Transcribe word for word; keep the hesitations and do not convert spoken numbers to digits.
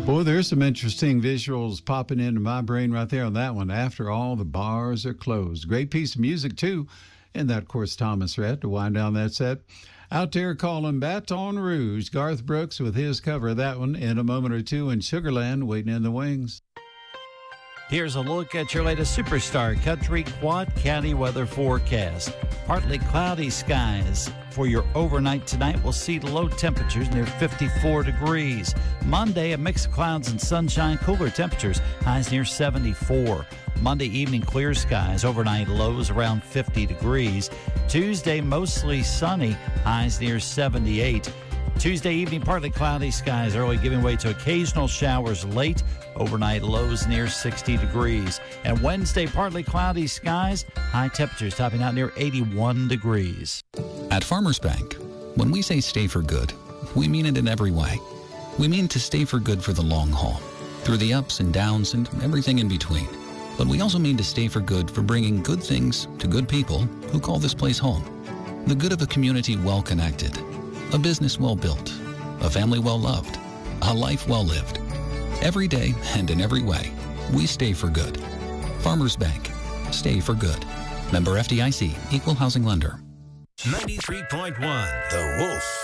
Boy, there's some interesting visuals popping into my brain right there on that one. After all, the bars are closed. Great piece of music, too. And that, of course, Thomas Rhett to wind down that set. Out there calling Baton Rouge. Garth Brooks with his cover of that one in a moment or two. And Sugarland waiting in the wings. Here's a look at your latest Superstar Country Quad County weather forecast. Partly cloudy skies for your overnight tonight. We'll see low temperatures near fifty-four degrees. Monday, a mix of clouds and sunshine, cooler temperatures, highs near seventy-four. Monday evening, clear skies, overnight lows around fifty degrees. Tuesday, mostly sunny, highs near seventy-eight. Tuesday evening, partly cloudy skies, early giving way to occasional showers late. Overnight lows near sixty degrees. And Wednesday, partly cloudy skies, high temperatures topping out near eighty-one degrees. At Farmers Bank, when we say stay for good, we mean it in every way. We mean to stay for good for the long haul, through the ups and downs and everything in between. But we also mean to stay for good for bringing good things to good people who call this place home. The good of a community well connected, a business well built, a family well loved, a life well lived. Every day and in every way, we stay for good. Farmers Bank. Stay for good. Member F D I C. Equal housing lender. ninety-three point one The Wolf.